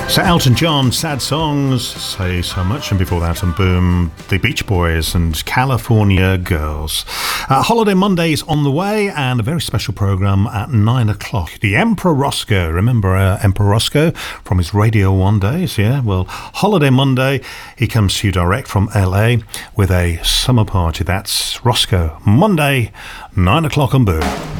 So Elton John, Sad Songs, Say So Much, and before that on Boom, the Beach Boys and California Girls. Holiday Monday's on the way, and a very special programme at 9 o'clock. The Emperor Roscoe, remember Emperor Roscoe from his Radio 1 days? Yeah, well, Holiday Monday, he comes to you direct from LA with a summer party. That's Roscoe, Monday, 9 o'clock on Boom.